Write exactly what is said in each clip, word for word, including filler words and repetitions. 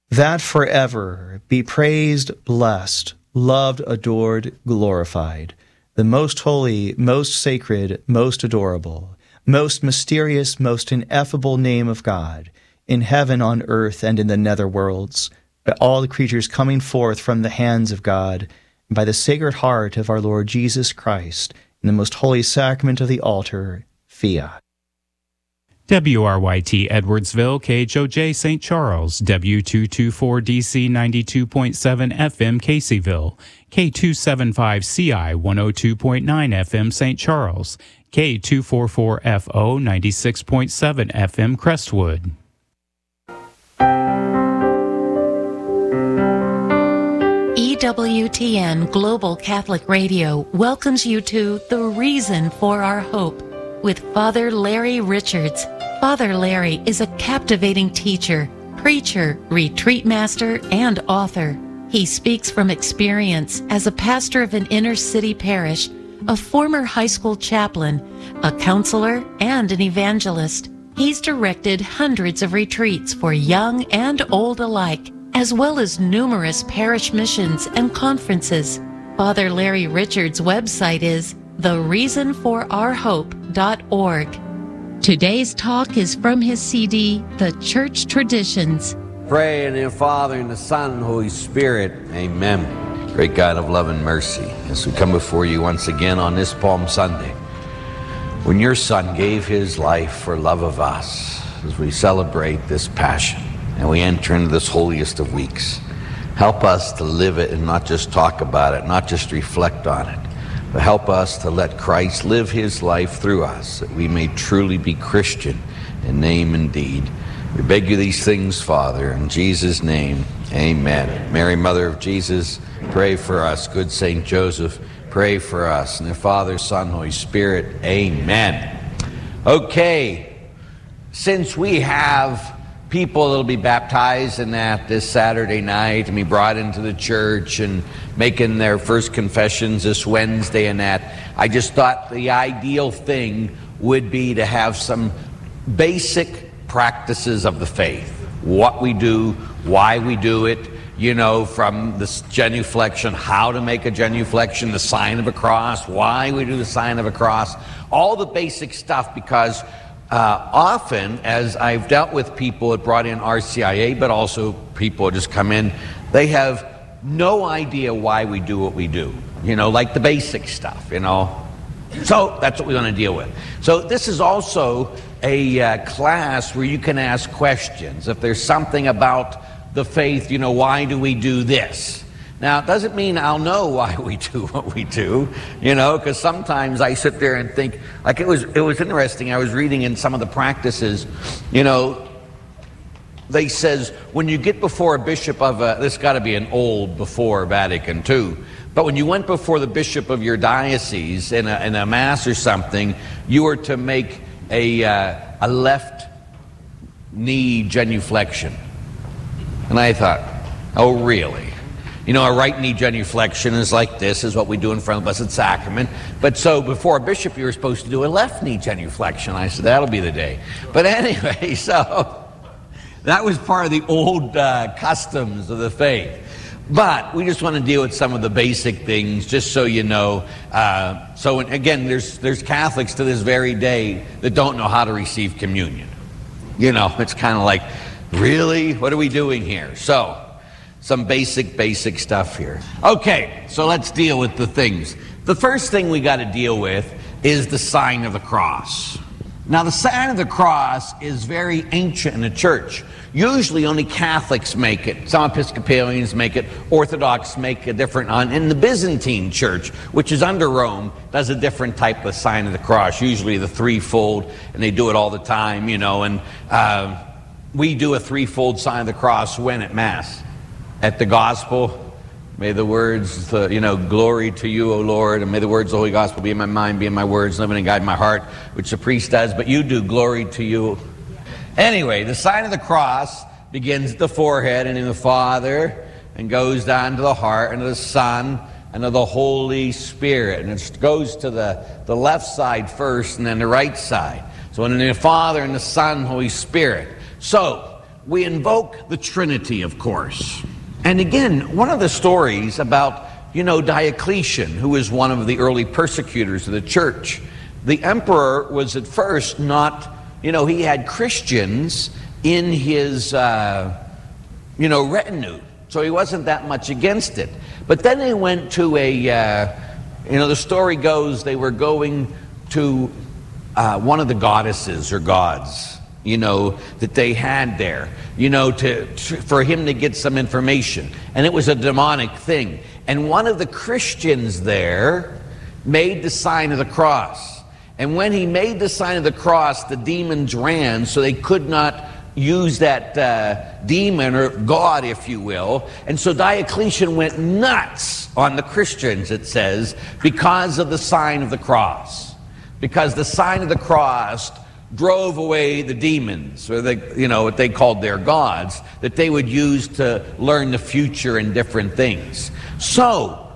that forever be praised, blessed, loved, adored, glorified, the most holy, most sacred, most adorable, most mysterious, most ineffable name of God, in heaven, on earth, and in the nether worlds, by all the creatures coming forth from the hands of God, and by the Sacred Heart of our Lord Jesus Christ, in the most holy sacrament of the altar, Fiat. W R Y T Edwardsville, K H O J Saint Charles, W two twenty-four D C ninety-two point seven F M Caseyville, K two seventy-five C I one oh two point nine F M Saint Charles, K two forty-four F O ninety-six point seven F M Crestwood. E W T N Global Catholic Radio welcomes you to The Reason for Our Hope with Father Larry Richards. Father Larry is a captivating teacher, preacher, retreat master, and author. He speaks from experience as a pastor of an inner city parish, a former high school chaplain, a counselor, and an evangelist. He's directed hundreds of retreats for young and old alike, as well as numerous parish missions and conferences. Father Larry Richards' website is the reason for our hope dot org. Today's talk is from his C D, The Church Traditions. Pray in the Father, and the Son, and Holy Spirit. Amen. Great God of love and mercy, as we come before you once again on this Palm Sunday, when your Son gave his life for love of us, as we celebrate this Passion, and we enter into this holiest of weeks. Help us to live it and not just talk about it, not just reflect on it, but help us to let Christ live his life through us, that we may truly be Christian in name and deed. We beg you these things, Father, in Jesus' name, amen. Mary, Mother of Jesus, pray for us. Good Saint Joseph, pray for us. And the Father, Son, Holy Spirit, amen. Okay, since we have people that'll be baptized in that this Saturday night and be brought into the church and making their first confessions this Wednesday and that, I just thought the ideal thing would be to have some basic practices of the faith. What we do, why we do it, you know, from the genuflection, how to make a genuflection, the sign of a cross, why we do the sign of a cross, all the basic stuff, because Uh, often, as I've dealt with people that brought in R C I A, but also people just come in, they have no idea why we do what we do, you know, like the basic stuff, you know. So that's what we're going to deal with. So this is also a uh, class where you can ask questions. If there's something about the faith, you know, why do we do this? Now, it doesn't mean I'll know why we do what we do, you know, because sometimes I sit there and think, like it was it was interesting, I was reading in some of the practices, you know, they says, when you get before a bishop of a, this got to be an old before Vatican two, but when you went before the bishop of your diocese in a, in a mass or something, you were to make a, uh, a left knee genuflection. And I thought, oh, really? You know, a right knee genuflection is like this, is what we do in front of the Blessed Sacrament. But so before a bishop, you were supposed to do a left knee genuflection. I said, that'll be the day. But anyway, so that was part of the old uh, customs of the faith. But we just want to deal with some of the basic things, just so you know. Uh, so again, there's there's Catholics to this very day that don't know how to receive communion. You know, it's kind of like, really? What are we doing here? So, some basic, basic stuff here. Okay, so let's deal with the things. The first thing we got to deal with is the sign of the cross. Now, the sign of the cross is very ancient in the church. Usually only Catholics make it. Some Episcopalians make it. Orthodox make a different one. And the Byzantine church, which is under Rome, does a different type of sign of the cross, usually the threefold, and they do it all the time, you know. And uh, we do a threefold sign of the cross when at Mass. At the Gospel, may the words, the, you know, glory to you, O Lord, and may the words of the Holy Gospel be in my mind, be in my words, living and guide my heart, which the priest does, but you do glory to you. Anyway, the sign of the cross begins at the forehead and in the Father, and goes down to the heart and to the Son and to the Holy Spirit. And it goes to the, the left side first and then the right side. So in the Father and the Son, Holy Spirit. So, we invoke the Trinity, of course. And again, one of the stories about, you know, Diocletian, who was one of the early persecutors of the church. The emperor was at first not, you know, he had Christians in his, uh, you know, retinue. So he wasn't that much against it. But then they went to a, uh, you know, the story goes they were going to uh, one of the goddesses or gods, you know, that they had there, you know, to, to for him to get some information. And it was a demonic thing. And one of the Christians there made the sign of the cross. And when he made the sign of the cross, the demons ran, so they could not use that uh, demon or god, if you will. And so Diocletian went nuts on the Christians, it says, because of the sign of the cross. Because the sign of the cross drove away the demons, or the, you know, what they called their gods, that they would use to learn the future and different things. So,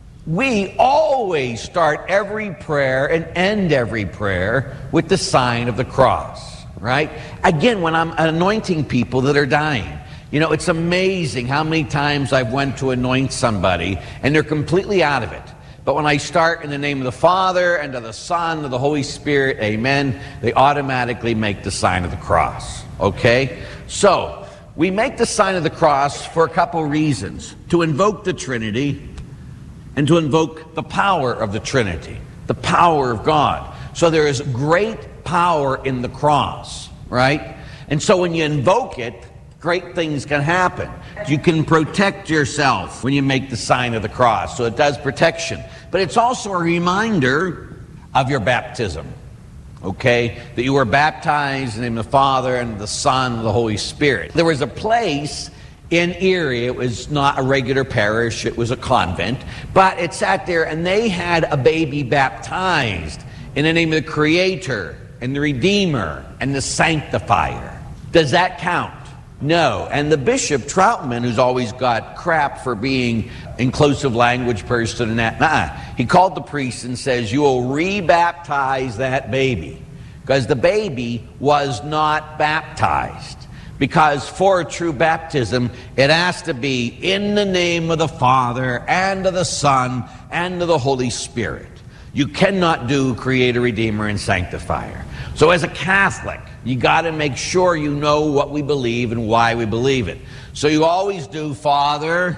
we always start every prayer and end every prayer with the sign of the cross, right? Again, when I'm anointing people that are dying, you know, it's amazing how many times I've went to anoint somebody and they're completely out of it. But when I start in the name of the Father and of the Son and of the Holy Spirit, amen, they automatically make the sign of the cross, okay? So, we make the sign of the cross for a couple reasons. To invoke the Trinity, and to invoke the power of the Trinity, the power of God. So there is great power in the cross, right? And so when you invoke it, great things can happen. You can protect yourself when you make the sign of the cross. So it does protection. But it's also a reminder of your baptism, okay? That you were baptized in the name of the Father and the Son and the Holy Spirit. There was a place in Erie, it was not a regular parish, it was a convent, but it sat there and they had a baby baptized in the name of the Creator and the Redeemer and the Sanctifier. Does that count? No. And the Bishop Troutman, who's always got crap for being inclusive language person and that, nah, he called the priest and says, you will re-baptize that baby, because the baby was not baptized. Because for a true baptism, it has to be in the name of the Father and of the Son and of the Holy Spirit. You cannot do Creator, Redeemer, and Sanctifier. So as a Catholic, you got to make sure you know what we believe and why we believe it. So you always do Father,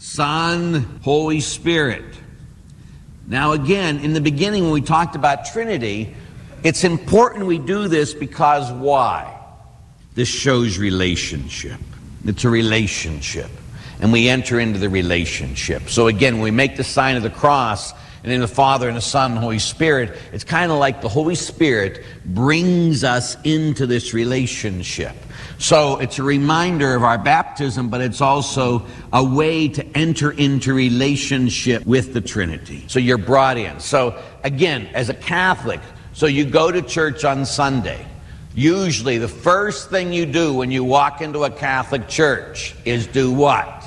Son, Holy Spirit. Now again, in the beginning when we talked about Trinity, it's important we do this because why? This shows relationship. It's a relationship. And we enter into the relationship. So again, when we make the sign of the cross, and in the Father and the Son and the Holy Spirit, it's kind of like the Holy Spirit brings us into this relationship. So it's a reminder of our baptism, but it's also a way to enter into relationship with the Trinity. So you're brought in. So again, as a Catholic, so you go to church on Sunday. Usually the first thing you do when you walk into a Catholic church is do what?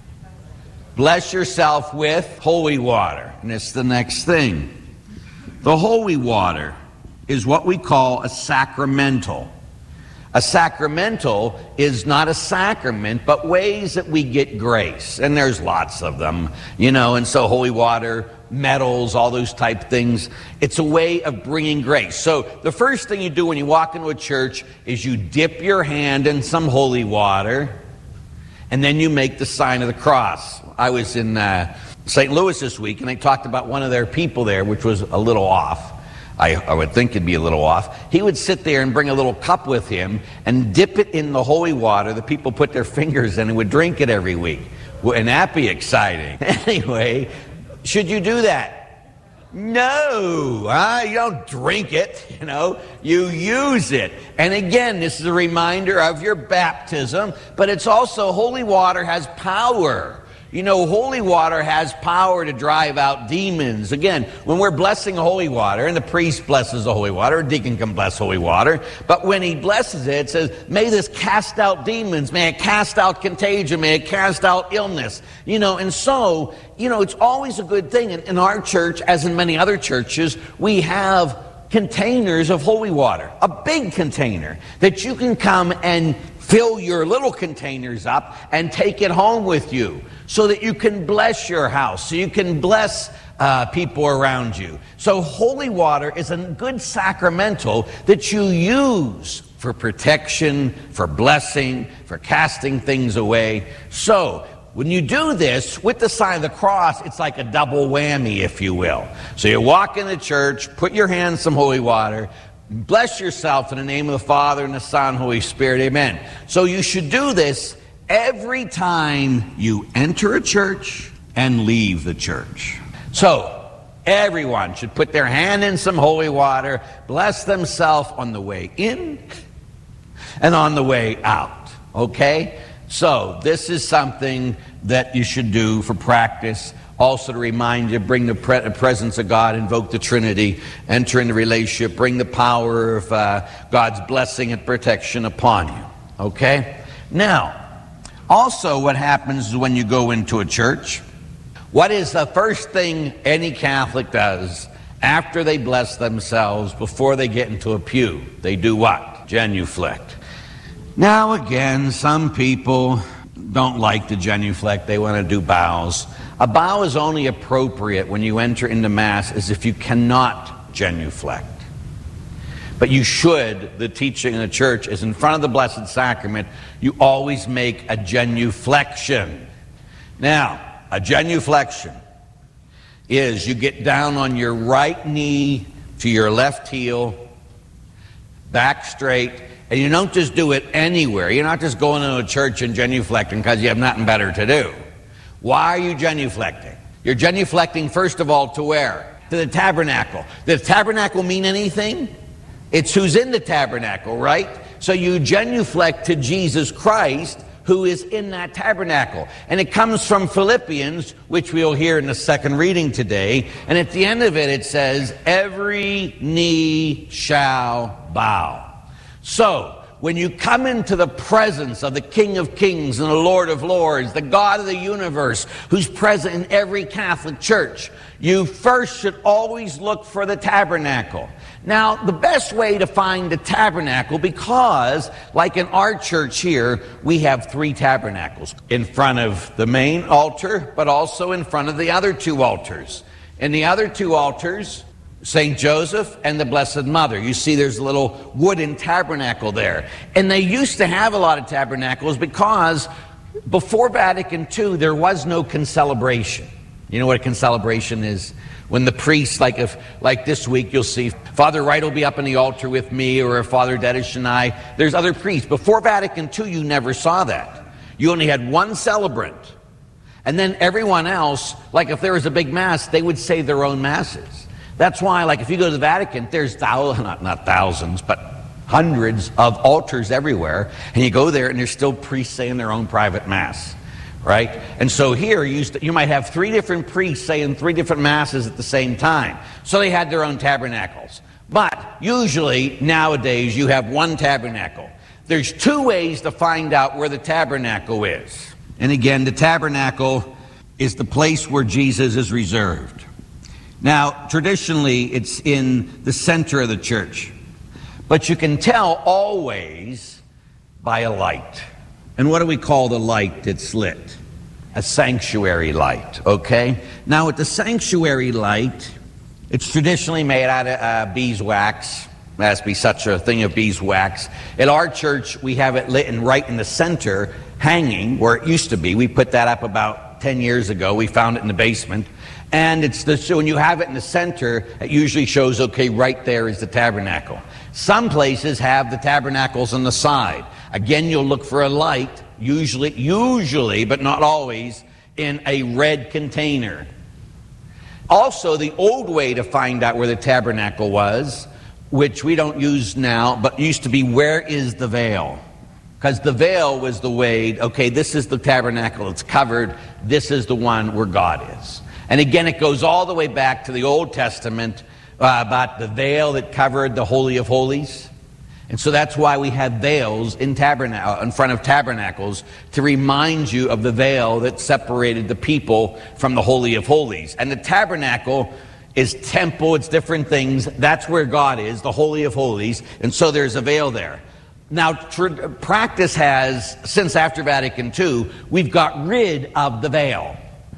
Bless yourself with holy water. And it's the next thing. The holy water is what we call a sacramental. A sacramental is not a sacrament, but ways that we get grace. And there's lots of them, you know, and so holy water, medals, all those type things. It's a way of bringing grace. So the first thing you do when you walk into a church is you dip your hand in some holy water, and then you make the sign of the cross. I was in uh, Saint Louis this week, and they talked about one of their people there, which was a little off. I, I would think it'd be a little off. He would sit there and bring a little cup with him and dip it in the holy water. The people put their fingers in and would drink it every week. Wouldn't that be exciting? Anyway, should you do that? No, uh, you don't drink it, you know, you use it. And again, this is a reminder of your baptism, but it's also, holy water has power. You know, holy water has power to drive out demons. Again, when we're blessing holy water, and the priest blesses the holy water, a deacon can bless holy water, but when he blesses it, it says, may this cast out demons, may it cast out contagion, may it cast out illness. You know, and so, you know, it's always a good thing. In, in our church, as in many other churches, we have containers of holy water, a big container that you can come and fill your little containers up and take it home with you so that you can bless your house, so you can bless uh, people around you. So holy water is a good sacramental that you use for protection, for blessing, for casting things away. So when you do this with the sign of the cross, it's like a double whammy, if you will. So you walk in the church, put your hand in some holy water, bless yourself in the name of the Father and the Son and Holy Spirit, amen. So you should do this every time you enter a church and leave the church. So everyone should put their hand in some holy water, bless themselves on the way in and on the way out, okay? So this is something that you should do for practice. Also to remind you, bring the pre presence of God, invoke the Trinity, enter into relationship, bring the power of uh, God's blessing and protection upon you, okay? Now, also what happens when you go into a church, what is the first thing any Catholic does after they bless themselves, before they get into a pew? They do what? Genuflect. Now again, some people don't like to genuflect. They want to do bows. A bow is only appropriate when you enter into Mass as if you cannot genuflect. But you should, the teaching in the church is in front of the Blessed Sacrament, you always make a genuflection. Now, a genuflection is you get down on your right knee to your left heel, back straight, and you don't just do it anywhere. You're not just going into a church and genuflecting because you have nothing better to do. Why are you genuflecting? You're genuflecting, first of all, to where? To the tabernacle. Does the tabernacle mean anything? It's who's in the tabernacle, right? So you genuflect to Jesus Christ, who is in that tabernacle. And it comes from Philippians, which we'll hear in the second reading today. And at the end of it, it says, every knee shall bow. So, when you come into the presence of the King of Kings and the Lord of Lords, the God of the universe, who's present in every Catholic church, you first should always look for the tabernacle. Now, the best way to find the tabernacle, because like in our church here, we have three tabernacles in front of the main altar, but also in front of the other two altars. In the other two altars, Saint Joseph and the Blessed Mother. You see there's a little wooden tabernacle there. And they used to have a lot of tabernacles because before Vatican Two, there was no concelebration. You know what a concelebration is? When the priest, like if like this week, you'll see Father Wright will be up on the altar with me, or Father Dedish and I. There's other priests. Before Vatican Two, you never saw that. You only had one celebrant. And then everyone else, like if there was a big mass, they would say their own masses. That's why, like, if you go to the Vatican, there's thousands, not, not thousands, but hundreds of altars everywhere. And you go there, and there's still priests saying their own private mass, right? And so here, you, you might have three different priests saying three different masses at the same time. So they had their own tabernacles. But usually, nowadays, you have one tabernacle. There's two ways to find out where the tabernacle is. And again, the tabernacle is the place where Jesus is reserved. Now, traditionally, it's in the center of the church. But you can tell always by a light. And what do we call the light that's lit? A sanctuary light, okay? Now, with the sanctuary light, it's traditionally made out of uh, beeswax. There has to be such a thing of beeswax. At our church, we have it lit and right in the center, hanging, where it used to be. We put that up about ten years ago. We found it in the basement. And it's the, so when you have it in the center, it usually shows, okay, right there is the tabernacle. Some places have the tabernacles on the side. Again, you'll look for a light, usually, usually, but not always, in a red container. Also, the old way to find out where the tabernacle was, which we don't use now, but used to be, where is the veil? Because the veil was the way, okay, this is the tabernacle, it's covered, this is the one where God is. And again, it goes all the way back to the Old Testament uh, about the veil that covered the Holy of Holies. And so that's why we have veils in, taberna- in front of tabernacles, to remind you of the veil that separated the people from the Holy of Holies. And the tabernacle is temple, it's different things. That's where God is, the Holy of Holies. And so there's a veil there. Now, tr- practice has, since after Vatican Two, we've got rid of the veil.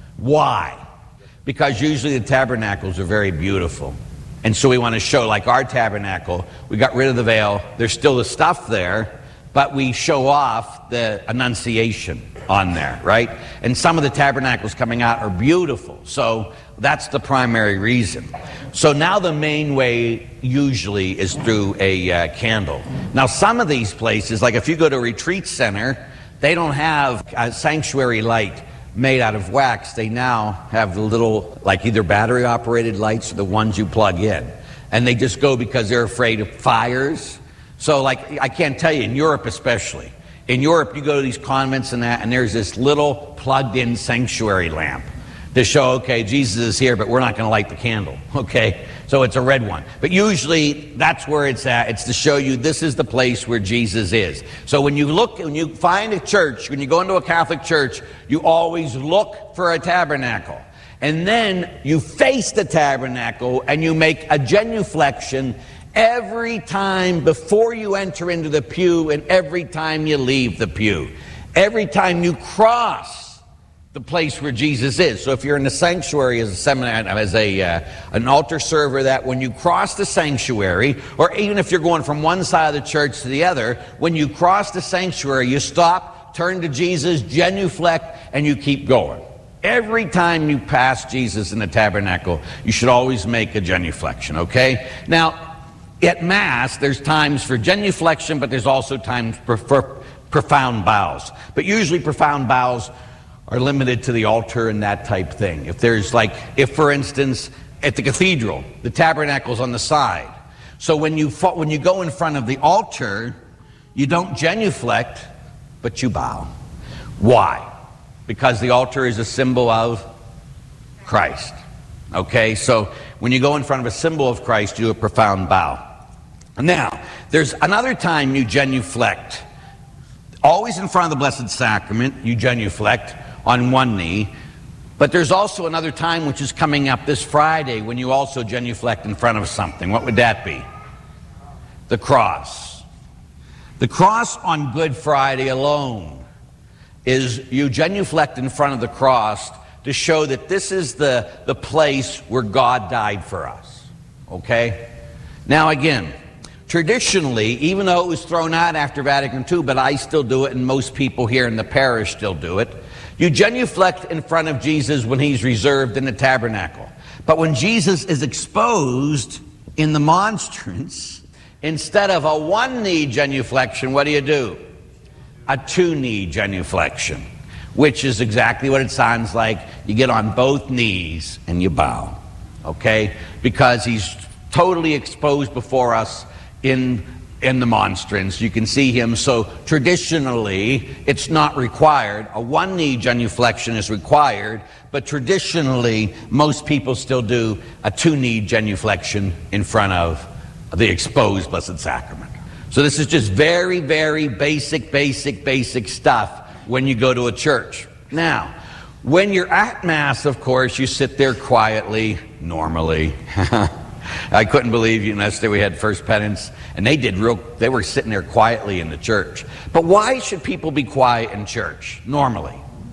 Why? Because usually the tabernacles are very beautiful. And so we want to show, like our tabernacle, we got rid of the veil. There's still the stuff there, but we show off the Annunciation on there, right? And some of the tabernacles coming out are beautiful. So that's the primary reason. So now the main way usually is through a uh, candle. Now some of these places, like if you go to a retreat center, they don't have a sanctuary light made out of wax. They now have the little, like either battery operated lights or the ones you plug in. And they just go because they're afraid of fires. So like, I can't tell you, in Europe especially, in Europe you go to these convents and that, and there's this little plugged in sanctuary lamp to show, okay, Jesus is here, but we're not going to light the candle, okay? So it's a red one. But usually that's where it's at. It's to show you this is the place where Jesus is. So when you look, when you find a church, when you go into a Catholic church, you always look for a tabernacle. And then you face the tabernacle and you make a genuflection every time before you enter into the pew and every time you leave the pew. Every time you cross the place where Jesus is. So if you're in the sanctuary as a seminary, as a uh, an altar server, that when you cross the sanctuary, or even if you're going from one side of the church to the other, when you cross the sanctuary, you stop, turn to Jesus, genuflect, and you keep going. Every time you pass Jesus in the tabernacle, you should always make a genuflection, okay? Now, at Mass, there's times for genuflection, but there's also times for, for profound bows. But usually profound bows are limited to the altar and that type thing. If there's like, if for instance, at the cathedral, the tabernacle's on the side. So when you, when you go in front of the altar, you don't genuflect, but you bow. Why? Because the altar is a symbol of Christ. Okay, so when you go in front of a symbol of Christ, you do a profound bow. Now, there's another time you genuflect. Always in front of the Blessed Sacrament, you genuflect on one knee. But there's also another time which is coming up this Friday when you also genuflect in front of something. What would that be? The cross. The cross on Good Friday alone is you genuflect in front of the cross to show that this is the, the place where God died for us. Okay? Now again, traditionally, even though it was thrown out after Vatican Two, but I still do it and most people here in the parish still do it, you genuflect in front of Jesus when he's reserved in the tabernacle. But when Jesus is exposed in the monstrance, instead of a one-knee genuflection, what do you do? A two-knee genuflection, which is exactly what it sounds like. You get on both knees and you bow, okay? Because he's totally exposed before us in in the monstrance. You can see him. So traditionally, it's not required. A one-knee genuflection is required, but traditionally, most people still do a two-knee genuflection in front of the exposed Blessed Sacrament. So this is just very, very basic, basic, basic stuff when you go to a church. Now, when you're at Mass, of course, you sit there quietly, normally. I couldn't believe, you know, yesterday we had First Penance, and they did real, they were sitting there quietly in the church. But why should people be quiet in church, normally?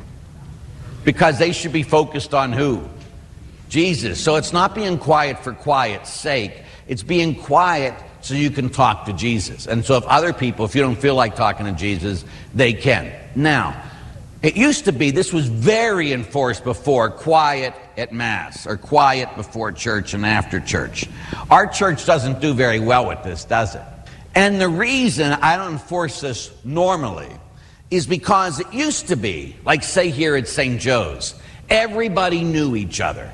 Because they should be focused on who? Jesus. So it's not being quiet for quiet's sake. It's being quiet so you can talk to Jesus. And so if other people, if you don't feel like talking to Jesus, they can. Now, it used to be, this was very enforced before, quiet at Mass, or quiet before church and after church. Our church doesn't do very well with this, does it? And the reason I don't enforce this normally is because it used to be, like say here at Saint Joe's, everybody knew each other.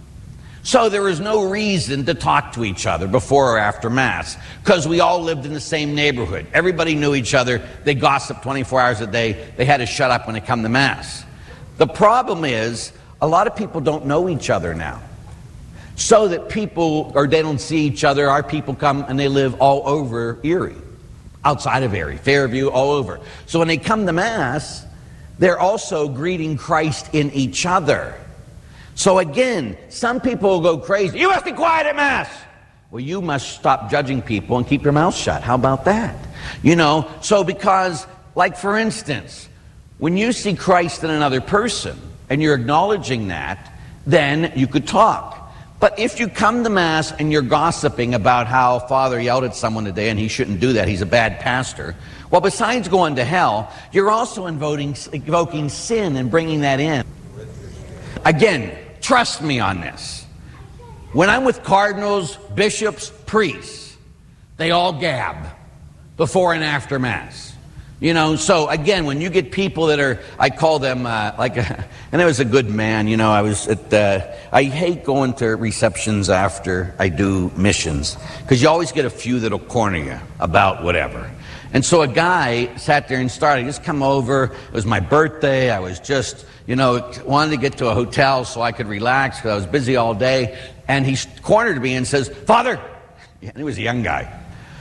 So there was no reason to talk to each other before or after Mass, because we all lived in the same neighborhood. Everybody knew each other. They gossiped twenty-four hours a day. They had to shut up when they come to Mass. The problem is, a lot of people don't know each other now. So that people, or they don't see each other, our people come and they live all over Erie, outside of Erie, Fairview, all over. So when they come to Mass, they're also greeting Christ in each other. So again, some people will go crazy. You must be quiet at Mass. Well, you must stop judging people and keep your mouth shut. How about that? You know, so because, like for instance, when you see Christ in another person and you're acknowledging that, then you could talk. But if you come to Mass and you're gossiping about how Father yelled at someone today and he shouldn't do that, he's a bad pastor, well, besides going to hell, you're also invoking, invoking sin and bringing that in. Again, trust me on this. When I'm with cardinals, bishops, priests, they all gab before and after Mass. You know, so again, when you get people that are, I call them uh, like, a, and I was a good man, you know, I was at, uh, I hate going to receptions after I do missions, because you always get a few that'll corner you about whatever. And so a guy sat there and started, just come over, it was my birthday, I was just, you know, wanted to get to a hotel so I could relax because I was busy all day, and he cornered me and says, Father, and he was a young guy,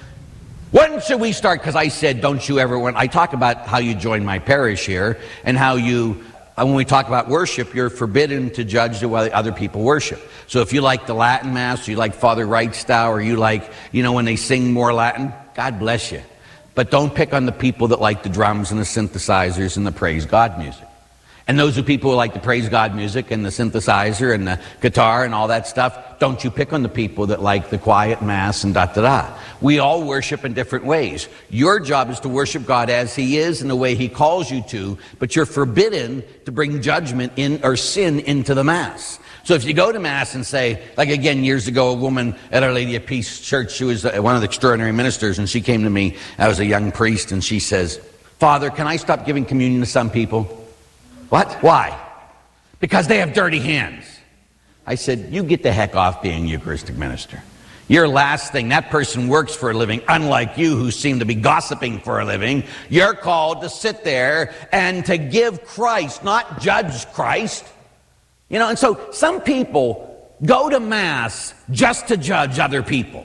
when should we start? Because I said, don't you ever, when I talk about how you join my parish here, and how you, when we talk about worship, you're forbidden to judge the way other people worship. So if you like the Latin Mass, or you like Father Wright style, or you like, you know, when they sing more Latin, God bless you. But don't pick on the people that like the drums and the synthesizers and the praise God music. And those are people who like the praise God music and the synthesizer and the guitar and all that stuff. Don't you pick on the people that like the quiet Mass and da-da-da. We all worship in different ways. Your job is to worship God as He is in the way He calls you to, but you're forbidden to bring judgment in or sin into the Mass. So if you go to Mass and say, like again, years ago, a woman at Our Lady of Peace Church, she was one of the extraordinary ministers, and she came to me, I was a young priest, and she says, Father, can I stop giving communion to some people? What? Why? Because they have dirty hands. I said, you get the heck off being a Eucharistic minister. Your last thing, that person works for a living, unlike you who seem to be gossiping for a living. You're called to sit there and to give Christ, not judge Christ. You know, and so some people go to Mass just to judge other people.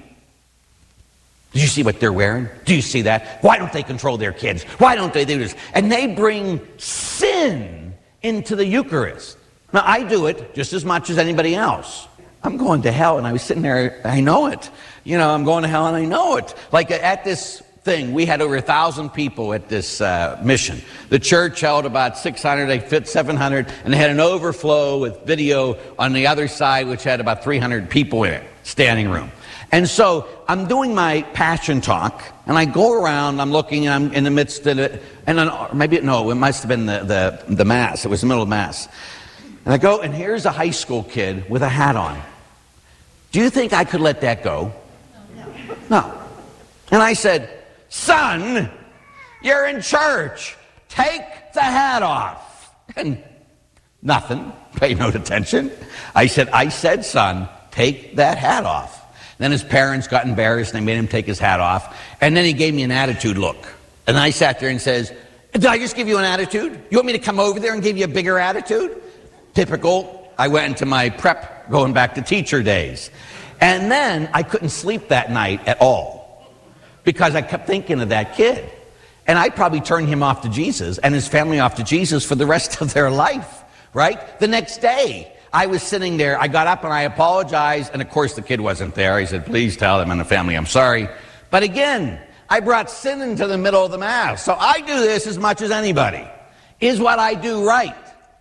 Do you see what they're wearing? Do you see that? Why don't they control their kids? Why don't they do this? And they bring sin into the Eucharist. Now, I do it just as much as anybody else. I'm going to hell, and I was sitting there, I know it. You know, I'm going to hell, and I know it. Like at this thing, we had over a thousand people at this uh, mission. The church held about six hundred, they fit seven hundred, and they had an overflow with video on the other side, which had about three hundred people in it, standing room. And so I'm doing my passion talk, and I go around, I'm looking, and I'm in the midst of it, and then, maybe, no, it must have been the, the, the Mass. It was the middle of Mass. And I go, and here's a high school kid with a hat on. Do you think I could let that go? No. No. And I said, son, you're in church. Take the hat off. And nothing, pay no attention. I said, I said, son, take that hat off. Then his parents got embarrassed and they made him take his hat off. And then he gave me an attitude look. And I sat there and says, did I just give you an attitude? You want me to come over there and give you a bigger attitude? Typical. I went into my prep going back to teacher days. And then I couldn't sleep that night at all because I kept thinking of that kid. And I probably turned him off to Jesus and his family off to Jesus for the rest of their life, right? The next day, I was sitting there, I got up and I apologized, and of course the kid wasn't there. He said, please tell them and the family I'm sorry. But again, I brought sin into the middle of the Mass. So I do this as much as anybody. Is what I do right?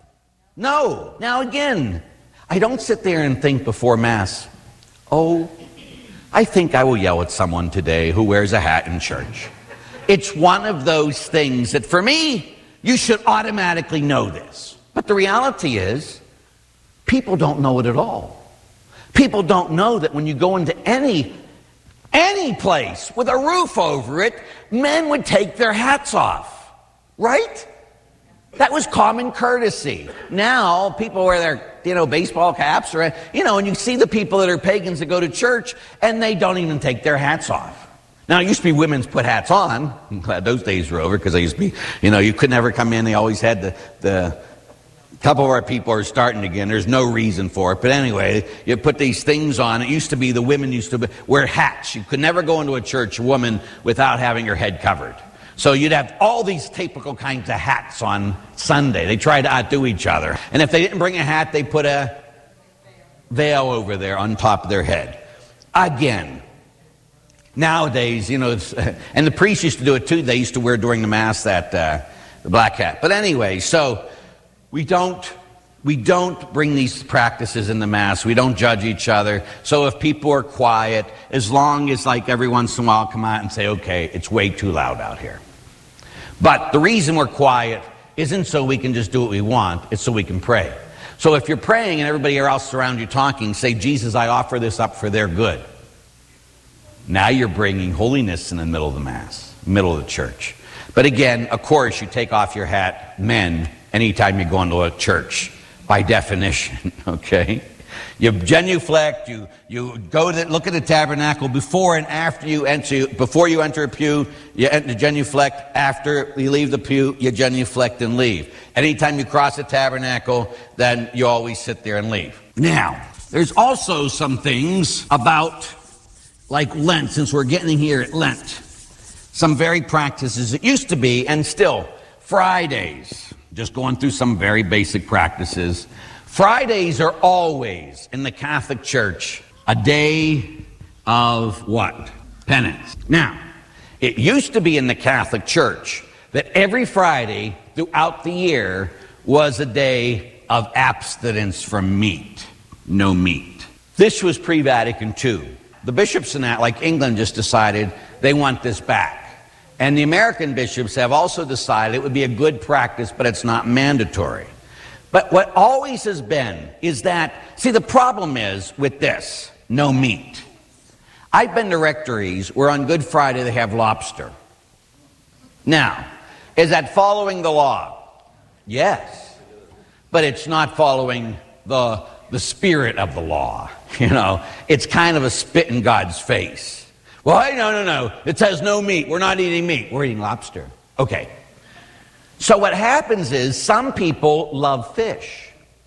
No. Now again, I don't sit there and think before Mass, oh, I think I will yell at someone today who wears a hat in church. It's one of those things that for me, you should automatically know this. But the reality is, people don't know it at all. People don't know that when you go into any, any place with a roof over it, men would take their hats off, right? That was common courtesy. Now, people wear their, you know, baseball caps, or, you know, and you see the people that are pagans that go to church, and they don't even take their hats off. Now, it used to be women's put hats on. I'm glad those days were over, because they used to be, you know, you could never come in. They always had the, the, a couple of our people are starting again. There's no reason for it. But anyway, you put these things on. It used to be the women used to wear hats. You could never go into a church, a woman, without having her head covered. So you'd have all these typical kinds of hats on Sunday. They tried to outdo each other. And if they didn't bring a hat, they put a veil over there on top of their head. Again, Nowadays, you know, it's, and the priests used to do it too. They used to wear during the Mass that uh, the black hat. But anyway, so we don't we don't bring these practices in the Mass. We don't judge each other. So if people are quiet, as long as like every once in a while come out and say, okay, it's way too loud out here. But the reason we're quiet isn't so we can just do what we want. It's so we can pray. So if you're praying and everybody else around you talking, say, Jesus, I offer this up for their good. Now you're bringing holiness in the middle of the Mass, middle of the church. But again, of course, you take off your hat, men, anytime you go into a church, by definition, okay? You genuflect, you, you go to look at the tabernacle before and after you enter. Before you enter a pew, you enter, genuflect. After you leave the pew, you genuflect and leave. Anytime you cross the tabernacle, then you always sit there and leave. Now, there's also some things about, like Lent, since we're getting here at Lent. Some very practices. It used to be, and still, Fridays. Just going through some very basic practices. Fridays are always, in the Catholic Church, a day of what? Penance. Now, it used to be in the Catholic Church that every Friday throughout the year was a day of abstinence from meat. No meat. This was pre-Vatican Two. The bishops in that, like England, just decided they want this back. And the American bishops have also decided it would be a good practice, but it's not mandatory. But what always has been is that, see, the problem is with this, no meat. I've been to rectories where on Good Friday they have lobster. Now, is that following the law? Yes. But it's not following the, the spirit of the law. You know, it's kind of a spit in God's face. Well, hey, no, no, no. It says no meat. We're not eating meat. We're eating lobster. Okay. So what happens is some people love fish.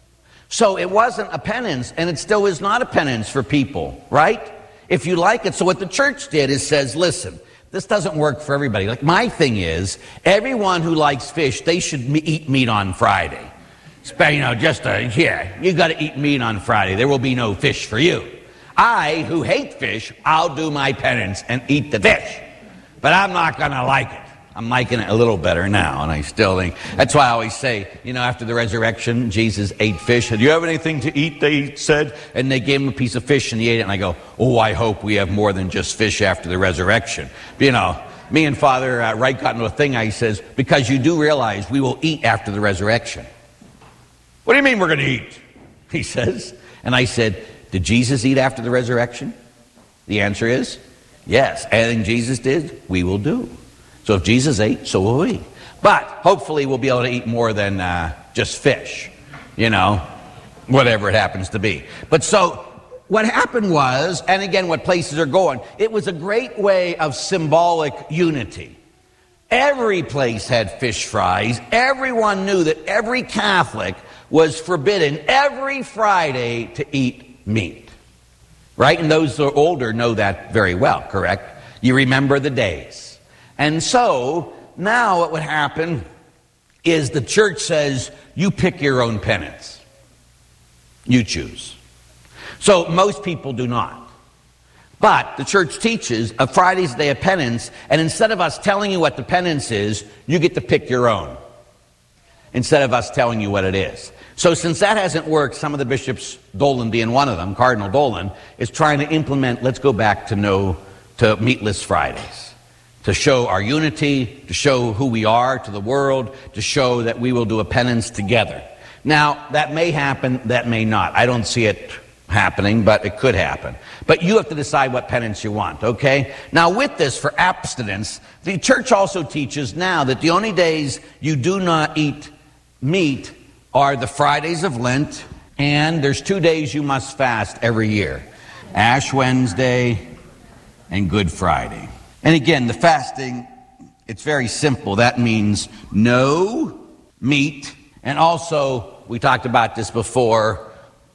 So it wasn't a penance, and it still is not a penance for people, right? If you like it. So what the church did is says, listen, this doesn't work for everybody. Like my thing is, everyone who likes fish, they should me- eat meat on Friday. You know, just a, yeah, you got to eat meat on Friday. There will be no fish for you. I, who hate fish, I'll do my penance and eat the fish. But I'm not going to like it. I'm liking it a little better now, and I still think, that's why I always say, you know, after the resurrection, Jesus ate fish. Do you have anything to eat, they said? And they gave him a piece of fish, and he ate it, and I go, oh, I hope we have more than just fish after the resurrection. You know, me and Father uh, Wright got into a thing, I says, because you do realize we will eat after the resurrection. What do you mean we're going to eat? He says. And I said, did Jesus eat after the resurrection? The answer is yes. Anything Jesus did, we will do. So if Jesus ate, so will we. But hopefully we'll be able to eat more than uh, just fish, you know, whatever it happens to be. But so what happened was, and again, what places are going, it was a great way of symbolic unity. Every place had fish fries. Everyone knew that every Catholic was forbidden every Friday to eat meat. Right? And those who are older know that very well, correct? You remember the days. And so, now what would happen is the church says, you pick your own penance. You choose. So, most people do not. But the church teaches a Friday's day of penance, and instead of us telling you what the penance is, you get to pick your own. Instead of us telling you what it is. So since that hasn't worked, some of the bishops, Dolan being one of them, Cardinal Dolan, is trying to implement, let's go back to no, to meatless Fridays. To show our unity, to show who we are to the world, to show that we will do a penance together. Now, that may happen, that may not. I don't see it happening, but it could happen. But you have to decide what penance you want, okay? Now, with this, for abstinence, the church also teaches now that the only days you do not eat meat are the Fridays of Lent, and there's two days you must fast every year. Ash Wednesday and Good Friday. And again, the fasting, it's very simple. That means no meat, and also, we talked about this before,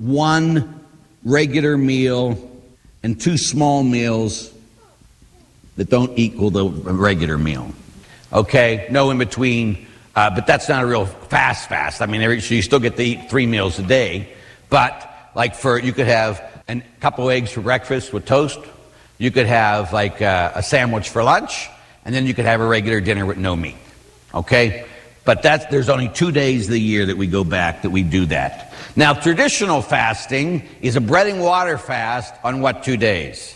one regular meal and two small meals that don't equal the regular meal. Okay? No in between. Uh, but that's not a real fast fast. I mean, every, so you still get to eat three meals a day. But like for, you could have a couple of eggs for breakfast with toast, You could have like a, a sandwich for lunch, and then you could have a regular dinner with no meat, okay? But that's, there's only two days of the year that we go back that we do that. Now, traditional fasting is a bread and water fast on what two days?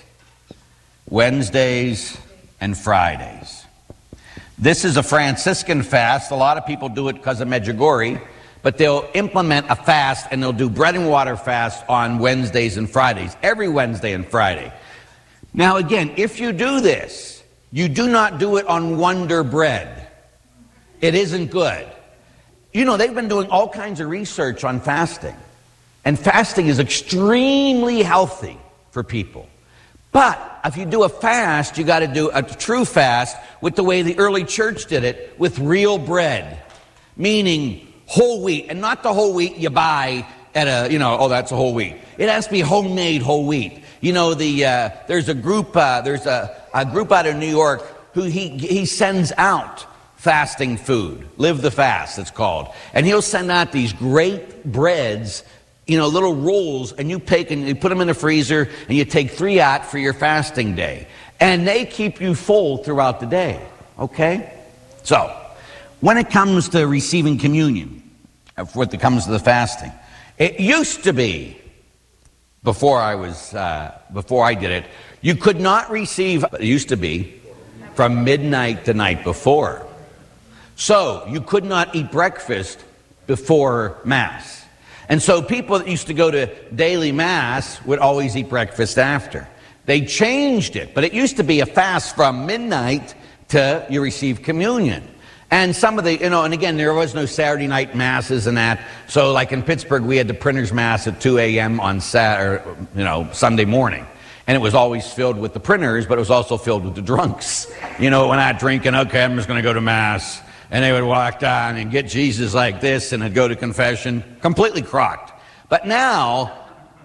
Wednesdays and Fridays. This is a Franciscan fast. A lot of people do it because of Medjugorje, but they'll implement a fast and they'll do bread and water fast on Wednesdays and Fridays, every Wednesday and Friday. Now again, if you do this, you do not do it on Wonder Bread. It isn't good. You know, they've been doing all kinds of research on fasting. And fasting is extremely healthy for people. But if you do a fast, you got to do a true fast with the way the early church did it, with real bread. Meaning whole wheat, and not the whole wheat you buy at a, you know, oh, that's a whole wheat. It has to be homemade whole wheat. You know, the uh, there's a group, uh, there's a, a group out of New York who he, he sends out fasting food. Live the Fast, it's called. And he'll send out these great breads, you know, little rolls, and you take and you put them in the freezer, and you take three out for your fasting day. And they keep you full throughout the day, okay? So, when it comes to receiving communion, when it comes to the fasting, it used to be, before I was, uh, before I did it, you could not receive, it used to be, from midnight the night before. So, you could not eat breakfast before Mass. And so people that used to go to daily Mass would always eat breakfast after. They changed it, but it used to be a fast from midnight to you receive communion. And some of the, you know, and again, there was no Saturday night Masses and that. So like in Pittsburgh, we had the Printer's Mass at two a m on Saturday, you know, Sunday morning. And it was always filled with the printers, but it was also filled with the drunks. You know, when I drinking, okay, I'm just going to go to Mass. And they would walk down and get Jesus like this, and they'd go to confession, completely crocked. But now,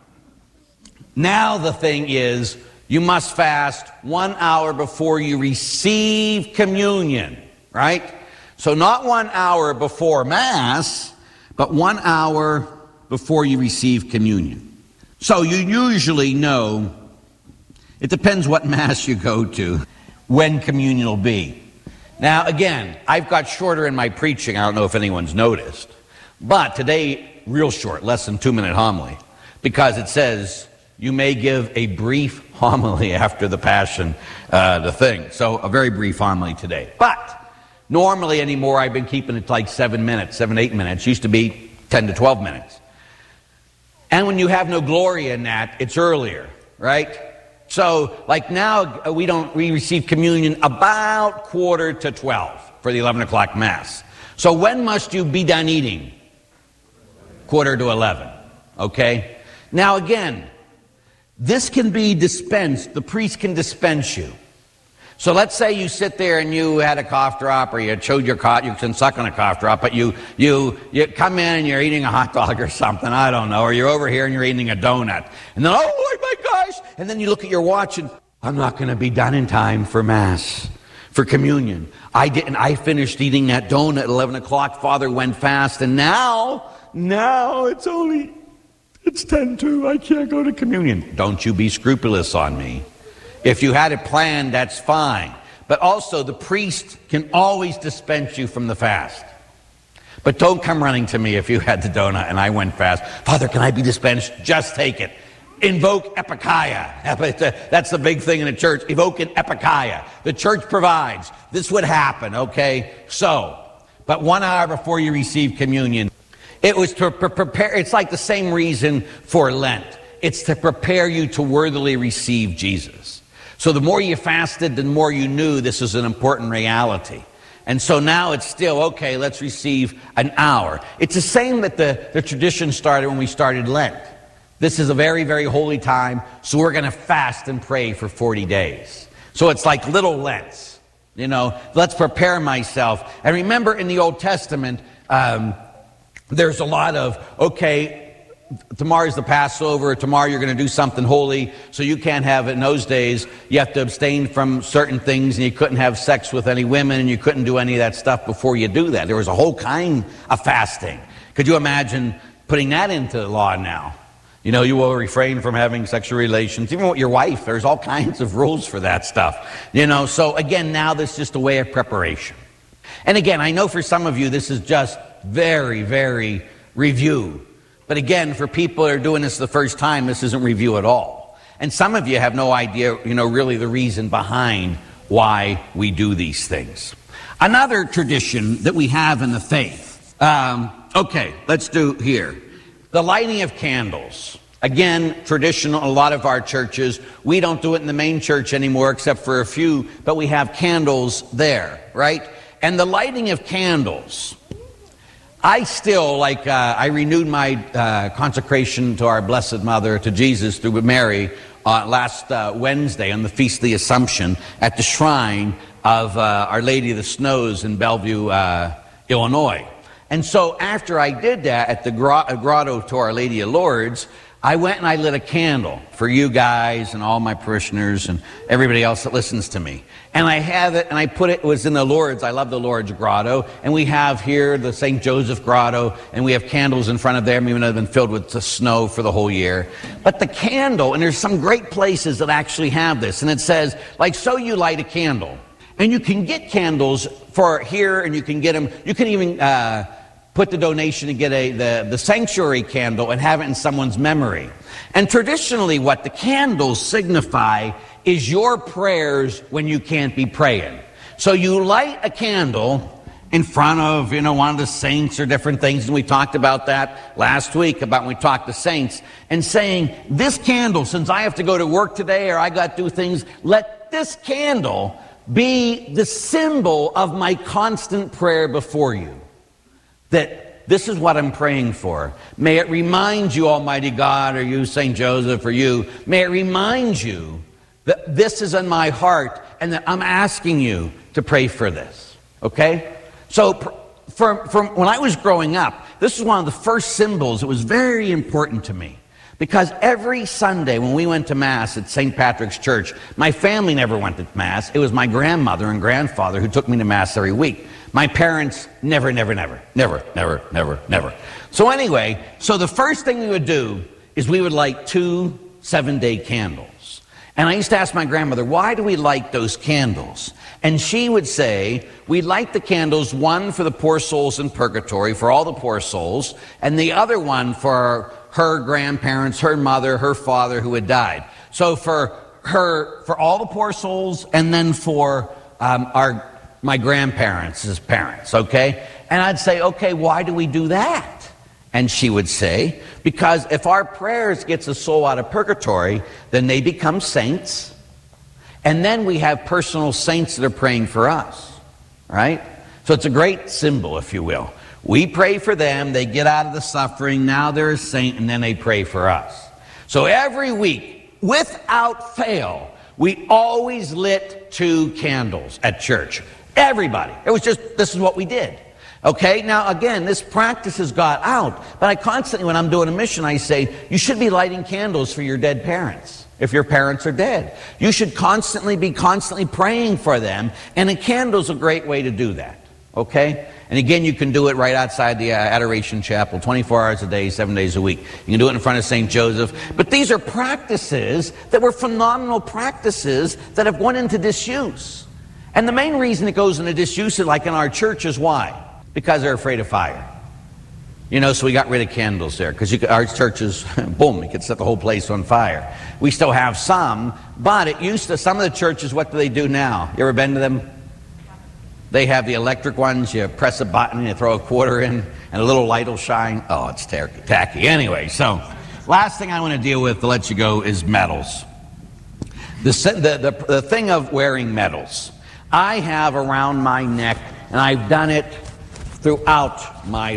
now the thing is, you must fast one hour before you receive communion, right? So not one hour before Mass, but one hour before you receive communion. So you usually know, it depends what Mass you go to, when communion will be. Now, again, I've got shorter in my preaching. I don't know if anyone's noticed. But today, real short, less than two-minute homily, because it says you may give a brief homily after the Passion, uh, the thing. So a very brief homily today. But normally anymore, I've been keeping it like seven minutes, seven, eight minutes. Used to be ten to twelve minutes. And when you have no glory in that, it's earlier, right? So, like now, we don't we receive communion about quarter to twelve for the eleven o'clock Mass. So when must you be done eating? Quarter to eleven, okay? Now again, this can be dispensed. The priest can dispense you. So let's say you sit there and you had a cough drop, or you chewed your cough, you can suck on a cough drop, but you, you, you come in and you're eating a hot dog or something, I don't know, or you're over here and you're eating a donut. And then, oh my gosh, and then you look at your watch and, I'm not going to be done in time for Mass, for communion. I didn't, I finished eating that donut at eleven o'clock, Father went fast, and now, now it's only, it's ten to, I can't go to communion. Don't you be scrupulous on me. If you had it planned, that's fine. But also, the priest can always dispense you from the fast. But don't come running to me if you had the donut and I went fast. Father, can I be dispensed? Just take it. Invoke epikeia. That's the big thing in the church. Evoke an epikeia. The church provides. This would happen, okay? So, but one hour before you receive communion, it was to prepare. It's like the same reason for Lent. It's to prepare you to worthily receive Jesus. So the more you fasted, the more you knew this is an important reality. And so now it's still, okay, let's receive an hour. It's the same that the, the tradition started when we started Lent. This is a very, very holy time, so we're going to fast and pray for forty days. So it's like little Lents, you know, let's prepare myself. And remember in the Old Testament, um, there's a lot of, okay, tomorrow's the Passover, tomorrow you're going to do something holy, so you can't have it in those days. You have to abstain from certain things, and you couldn't have sex with any women, and you couldn't do any of that stuff before you do that. There was a whole kind of fasting. Could you imagine putting that into law now? You know, you will refrain from having sexual relations, even with your wife. There's all kinds of rules for that stuff. You know, so again, now this is just a way of preparation. And again, I know for some of you this is just very, very review. But again, for people that are doing this the first time, this isn't review at all. And some of you have no idea, you know, really the reason behind why we do these things. Another tradition that we have in the faith. Um, okay, let's do here. The lighting of candles. Again, traditional, a lot of our churches, we don't do it in the main church anymore except for a few, but we have candles there, right? And the lighting of candles, I still, like, uh, I renewed my uh, consecration to our Blessed Mother, to Jesus through Mary, uh, last uh, Wednesday on the Feast of the Assumption at the shrine of uh, Our Lady of the Snows in Bellevue, uh, Illinois. And so after I did that at the grotto to Our Lady of Lourdes, I went and I lit a candle for you guys and all my parishioners and everybody else that listens to me. And I have it, and I put it, it was in the Lourdes. I love the Lourdes grotto. And we have here the Saint Joseph grotto, and we have candles in front of them, even though they've been filled with the snow for the whole year. But the candle, and there's some great places that actually have this, and it says, like, so you light a candle. And you can get candles for here, and you can get them, you can even uh, put the donation to get a the, the sanctuary candle and have it in someone's memory. And traditionally, what the candles signify is your prayers when you can't be praying. So you light a candle in front of, you know, one of the saints or different things, and we talked about that last week, about when we talked to saints, and saying, this candle, since I have to go to work today or I got to do things, let this candle be the symbol of my constant prayer before you. That this is what I'm praying for. May it remind you, Almighty God, or you, Saint Joseph, or you, may it remind you that this is in my heart and that I'm asking you to pray for this. Okay? So from, from when I was growing up, this was one of the first symbols that was very important to me. Because every Sunday when we went to Mass at Saint Patrick's Church, my family never went to Mass. It was my grandmother and grandfather who took me to Mass every week. My parents never, never, never, never, never, never, never. So anyway, so the first thing we would do is we would light two seven-day candles. And I used to ask my grandmother, why do we light those candles? And she would say, we light the candles, one for the poor souls in purgatory, for all the poor souls, and the other one for her grandparents, her mother, her father who had died. So for her, for all the poor souls, and then for um, our my grandparents' parents, okay? And I'd say, okay, why do we do that? And she would say, because if our prayers gets a soul out of purgatory, then they become saints, and then we have personal saints that are praying for us, right? So it's a great symbol, if you will. We pray for them, they get out of the suffering, now they're a saint, and then they pray for us. So every week, without fail, we always lit two candles at church. Everybody. It was just, this is what we did. Okay, now again, this practice has got out, but I constantly, when I'm doing a mission, I say, you should be lighting candles for your dead parents, if your parents are dead. You should constantly be constantly praying for them, and a candle's a great way to do that, okay? And again, you can do it right outside the uh, Adoration Chapel, twenty-four hours a day, seven days a week. You can do it in front of Saint Joseph. But these are practices that were phenomenal practices that have gone into disuse. And the main reason it goes into disuse, like in our church, is why? Because they're afraid of fire. You know, so we got rid of candles there, because our churches, boom, you could set the whole place on fire. We still have some, but it used to, some of the churches, what do they do now? You ever been to them? They have the electric ones, you press a button, you throw a quarter in, and a little light will shine. Oh, it's tacky. tacky. Anyway, so last thing I want to deal with to let you go is medals. The, the, the, the thing of wearing medals. I have around my neck, and I've done it throughout my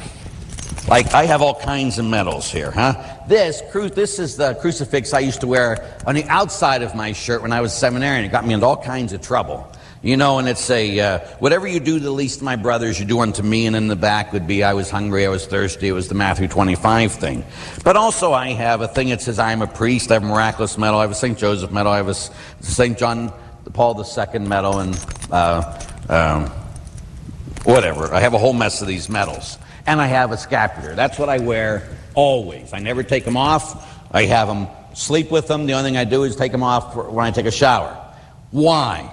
life. Like, I have all kinds of medals here, huh? This, this is the crucifix I used to wear on the outside of my shirt when I was a seminarian. It got me into all kinds of trouble. You know, and it's a, uh, whatever you do to the least of my brothers, you do unto me, and in the back would be, I was hungry, I was thirsty. It was the Matthew twenty-five thing. But also I have a thing that says, I am a priest. I have a miraculous medal. I have a Saint Joseph medal. I have a Saint John Paul the Second medal, and uh, um, whatever. I have a whole mess of these medals. And I have a scapular. That's what I wear always. I never take them off. I have them sleep with them. The only thing I do is take them off when I take a shower. Why?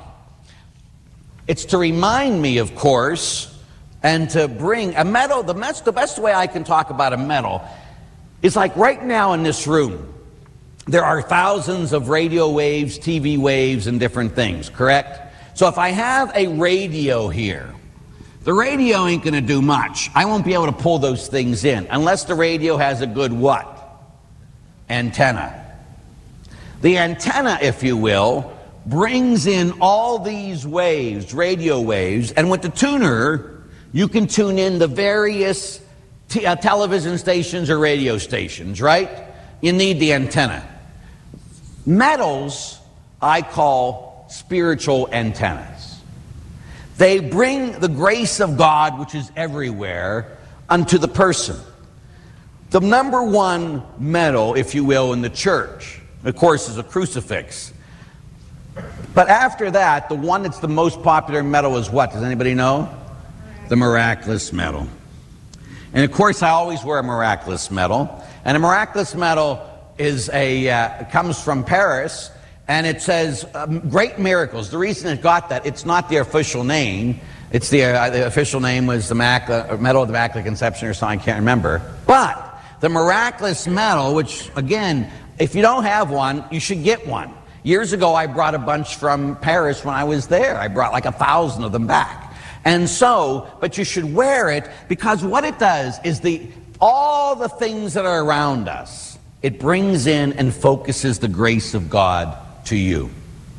It's to remind me, of course, and to bring a medal. The best, the best way I can talk about a medal is like right now in this room, there are thousands of radio waves, T V waves, and different things, correct? So if I have a radio here, the radio ain't going to do much. I won't be able to pull those things in unless the radio has a good what? Antenna. The antenna, if you will, brings in all these waves, radio waves, and with the tuner, you can tune in the various t- uh, television stations or radio stations, right? You need the antenna. Metals, I call spiritual antennas. They bring the grace of God, which is everywhere, unto the person. The number one metal, if you will, in the church, of course, is a crucifix. But after that, the one that's the most popular metal is what? Does anybody know? The miraculous medal. And of course, I always wear a miraculous medal. And a miraculous medal is a uh, comes from Paris, and it says um, great miracles. The reason it got that, it's not the official name. It's the, uh, the official name was the Mac, uh, Medal of the Immaculate Conception or something, I can't remember. But the miraculous medal, which again, if you don't have one, you should get one. Years ago, I brought a bunch from Paris when I was there. I brought like a thousand of them back. And so, but you should wear it because what it does is the all the things that are around us, it brings in and focuses the grace of God to you.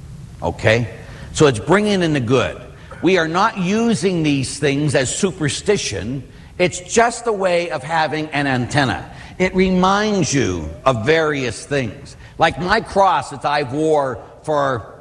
Okay? So it's bringing in the good. We are not using these things as superstition. It's just a way of having an antenna. It reminds you of various things. Like my cross that I wore for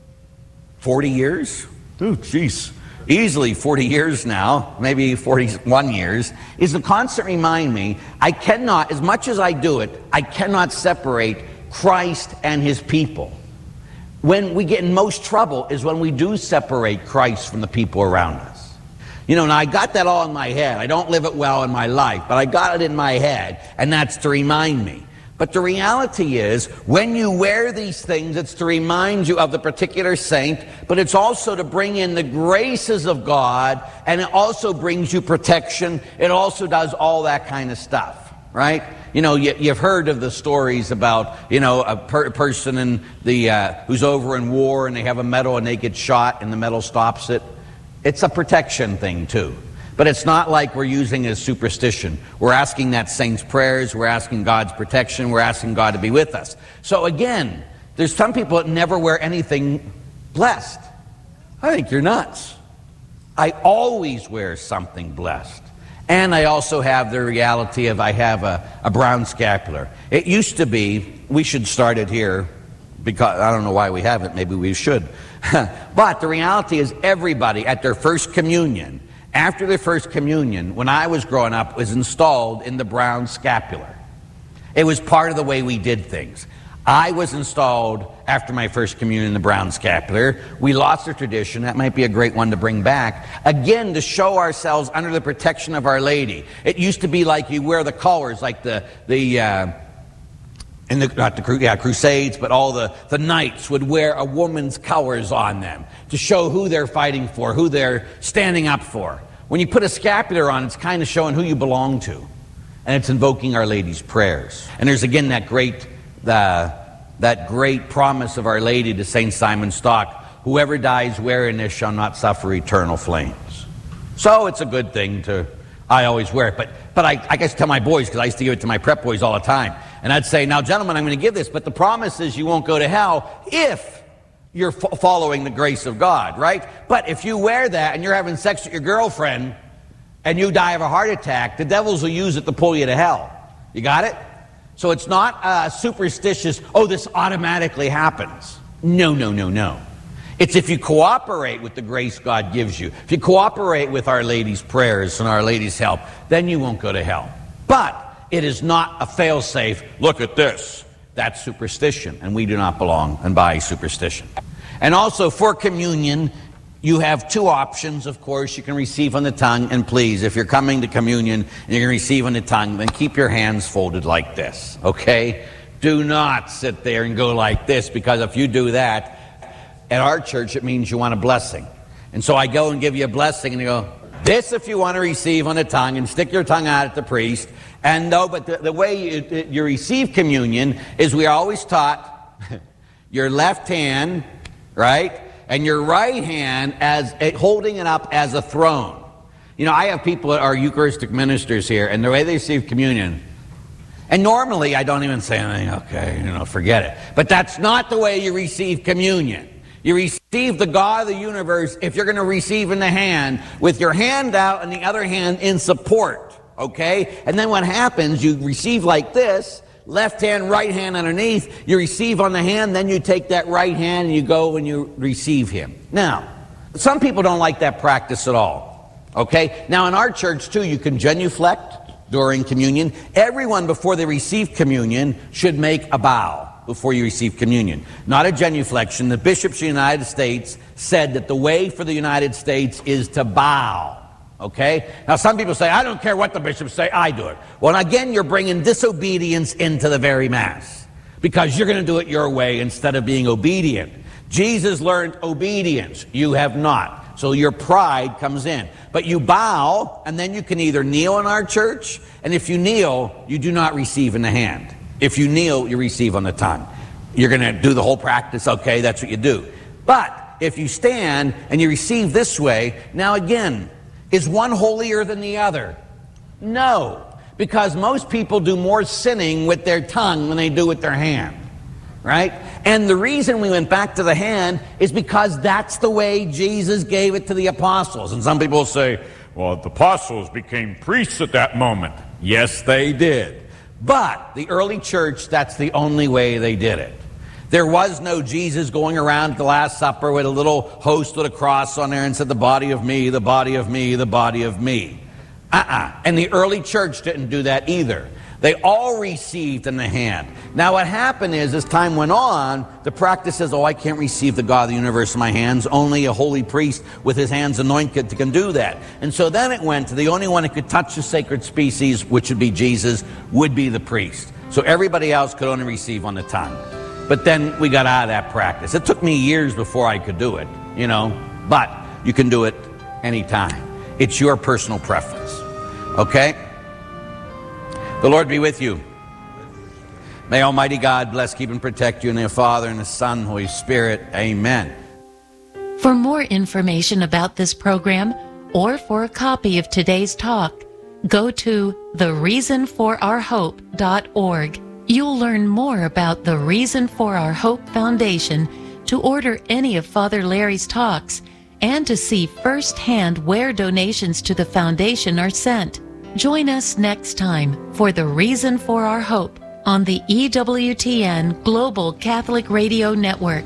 forty years. Oh, jeez. Easily forty years now, maybe forty-one years, is a constant remind me, I cannot, as much as I do it, I cannot separate Christ and his people. When we get in most trouble is when we do separate Christ from the people around us. You know, now I got that all in my head. I don't live it well in my life, but I got it in my head, and that's to remind me. But the reality is, when you wear these things, it's to remind you of the particular saint, but it's also to bring in the graces of God, and it also brings you protection. It also does all that kind of stuff, right? You know, you, you've heard of the stories about, you know, a per person in the uh, who's over in war, and they have a medal, and they get shot, and the medal stops it. It's a protection thing, too. But it's not like we're using it as superstition. We're asking that saint's prayers. We're asking God's protection. We're asking God to be with us. So again, there's some people that never wear anything blessed. I think you're nuts. I always wear something blessed. And I also have the reality of I have a, a brown scapular. It used to be, we should start it here, because I don't know why we haven't. Maybe we should. But the reality is everybody at their first communion, after their first communion, when I was growing up, was installed in the brown scapular. It was part of the way we did things. I was installed after my first communion in the brown scapular. We lost the tradition. That might be a great one to bring back. Again, to show ourselves under the protection of Our Lady. It used to be like you wear the colors, like the, the uh, in the, not the yeah, Crusades, but all the, the knights would wear a woman's colors on them to show who they're fighting for, who they're standing up for. When you put a scapular on, it's kind of showing who you belong to. And it's invoking Our Lady's prayers. And there's again that great, uh, that great promise of Our Lady to Saint Simon Stock, whoever dies wearing this shall not suffer eternal flames. So it's a good thing to, I always wear it. But, but I, I guess tell my boys, because I used to give it to my prep boys all the time. And I'd say, now, gentlemen, I'm going to give this, but the promise is you won't go to hell if you're fo following the grace of God, right? But if you wear that and you're having sex with your girlfriend and you die of a heart attack, the devils will use it to pull you to hell. You got it? So it's not uh, superstitious, oh, this automatically happens. No, no, no, no. It's if you cooperate with the grace God gives you, if you cooperate with Our Lady's prayers and Our Lady's help, then you won't go to hell. But it is not a fail-safe, look at this. That's superstition, and we do not belong and buy superstition. And also for communion, You have two options, of course. You can receive on the tongue, and please, if you're coming to communion and you're going to receive on the tongue, then keep your hands folded like this, okay? Do not sit there and go like this, because if you do that, at our church, it means you want a blessing. And so I go and give you a blessing, and you go, this if you want to receive on the tongue, and stick your tongue out at the priest. And no, but the, the way you, you receive communion is we are always taught your left hand, right? And your right hand as holding it up as a throne. You know, I have people that are Eucharistic ministers here, and the way they receive communion, and normally I don't even say anything, okay, you know, forget it. But that's not the way you receive communion. You receive the God of the universe if you're going to receive in the hand, with your hand out and the other hand in support, okay? And then what happens, you receive like this, left hand, right hand underneath. You receive on the hand, then you take that right hand and you go and you receive him. Now, some people don't like that practice at all, okay? Now, in our church, too, you can genuflect during communion. Everyone, before they receive communion, should make a bow before you receive communion. Not a genuflection. The bishops of the United States said that the way for the United States is to bow. Okay? Now, some people say, I don't care what the bishops say, I do it. Well, again, you're bringing disobedience into the very Mass, because you're going to do it your way instead of being obedient. Jesus learned obedience. You have not. So your pride comes in. But you bow, and then you can either kneel in our church, and if you kneel, you do not receive in the hand. If you kneel, you receive on the tongue. You're going to do the whole practice, okay, that's what you do. But if you stand and you receive this way, now again, is one holier than the other? No, because most people do more sinning with their tongue than they do with their hand, right? And the reason we went back to the hand is because that's the way Jesus gave it to the apostles. And some people say, well, the apostles became priests at that moment. Yes, they did. But the early church, that's the only way they did it. There was no Jesus going around at the Last Supper with a little host with a cross on there and said, the body of me, the body of me, the body of me. Uh-uh. And the early church didn't do that either. They all received in the hand. Now what happened is, as time went on, the practice says, oh, I can't receive the God of the universe in my hands. Only a holy priest with his hands anointed can do that. And so then it went to the only one who could touch the sacred species, which would be Jesus, would be the priest. So everybody else could only receive on the tongue. But then we got out of that practice. It took me years before I could do it, you know, but you can do it anytime. It's your personal preference, okay? The Lord be with you. May Almighty God bless, keep, and protect you in the Father, and the Son, and Holy Spirit. Amen. For more information about this program, or for a copy of today's talk, go to the reason for our hope dot org. You'll learn more about the Reason for Our Hope Foundation, to order any of Father Larry's talks, and to see firsthand where donations to the foundation are sent. Join us next time for the Reason for Our Hope on the E W T N Global Catholic Radio Network.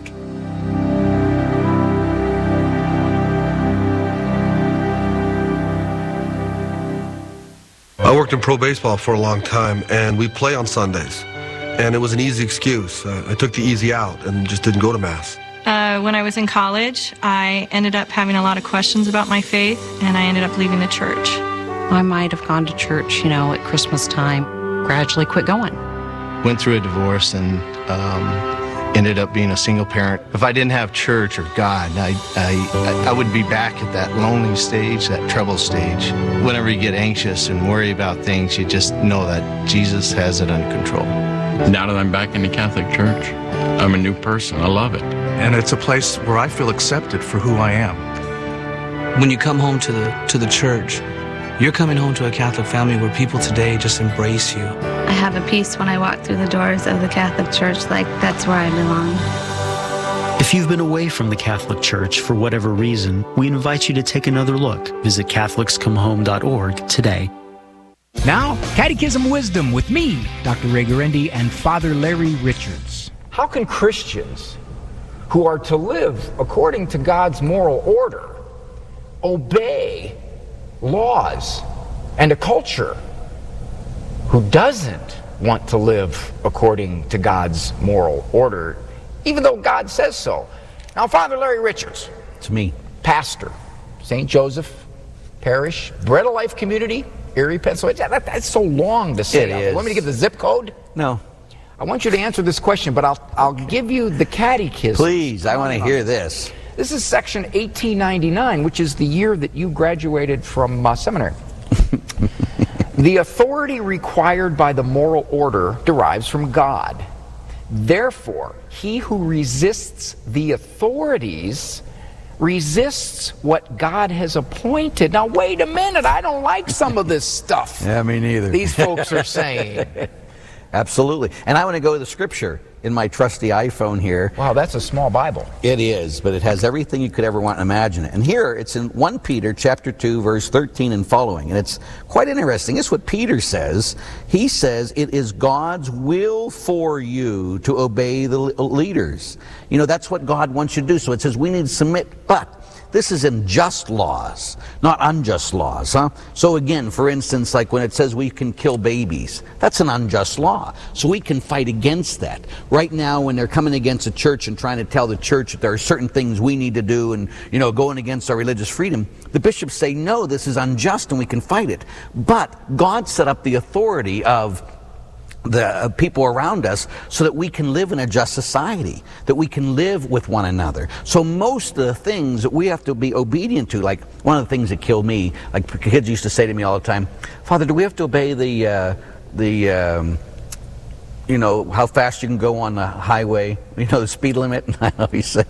I worked in pro baseball for a long time, and we play on Sundays. And it was an easy excuse. Uh, I took the easy out and just didn't go to Mass. Uh, when I was in college, I ended up having a lot of questions about my faith, and I ended up leaving the church. I might have gone to church, you know, at Christmas time, gradually quit going. Went through a divorce and um, ended up being a single parent. If I didn't have church or God, I, I, I would be back at that lonely stage, that trouble stage. Whenever you get anxious and worry about things, you just know that Jesus has it under control. Now that I'm back in the Catholic Church, I'm a new person. I love it. And it's a place where I feel accepted for who I am. When you come home to the to the church, you're coming home to a Catholic family where people today just embrace you. I have a peace when I walk through the doors of the Catholic Church, like that's where I belong. If you've been away from the Catholic Church for whatever reason, we invite you to take another look. Visit Catholics Come Home dot org today. Now, Catechism Wisdom with me, Doctor Ray Guarendi, and Father Larry Richards. How can Christians who are to live according to God's moral order obey laws and a culture who doesn't want to live according to God's moral order, even though God says so? Now, Father Larry Richards. It's me. pastor, Saint Joseph Parish, Bread of Life Community, Erie, Pennsylvania. That, that's so long to say. It is. You want me to give the zip code? No. I want you to answer this question, but I'll, I'll give you the catechism. Please, I want to hear this. This is section eighteen ninety-nine, which is the year that you graduated from uh, seminary. The authority required by the moral order derives from God. Therefore, he who resists the authorities resists what God has appointed. Now, wait a minute. I don't like some of this stuff. Yeah, me neither. These folks are saying. Absolutely. And I want to go to the scripture in my trusty iPhone here. Wow, that's a small Bible. It is, but it has everything you could ever want and imagine. And here, it's in First Peter chapter two, verse thirteen and following. And it's quite interesting. This is what Peter says. He says, it is God's will for you to obey the leaders. You know, that's what God wants you to do. So it says we need to submit, but this is in just laws, not unjust laws, huh? So again, for instance, like when it says we can kill babies, that's an unjust law. So we can fight against that. Right now, when they're coming against a church and trying to tell the church that there are certain things we need to do and, you know, going against our religious freedom, the bishops say, no, this is unjust and we can fight it. But God set up the authority of the uh, people around us so that we can live in a just society, that we can live with one another. So most of the things that we have to be obedient to, like one of the things that killed me, like kids used to say to me all the time, Father, do we have to obey the, uh, the um, you know, how fast you can go on the highway, you know, the speed limit? And I always say,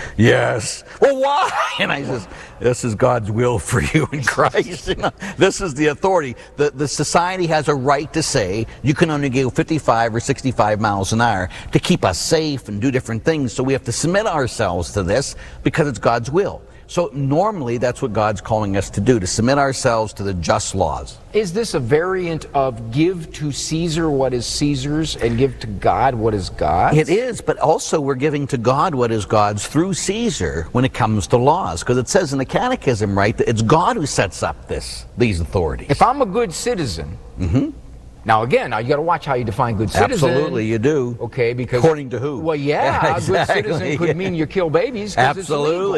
yes. Well, why? And I says, this is God's will for you in Christ. You know, this is the authority. The, the society has a right to say you can only go fifty-five or sixty-five miles an hour to keep us safe and do different things. So we have to submit ourselves to this because it's God's will. So normally that's what God's calling us to do, to submit ourselves to the just laws. Is this a variant of give to Caesar what is Caesar's and give to God what is God's? It is, but also we're giving to God what is God's through Caesar when it comes to laws. Because it says in the Catechism, right, that it's God who sets up this these authorities. If I'm a good citizen, mm-hmm. Now, again, now you got to watch how you define good citizen. Absolutely, you do. Okay, because according to who? Well, yeah, yeah exactly. a good citizen could mean you kill babies. Absolutely. It's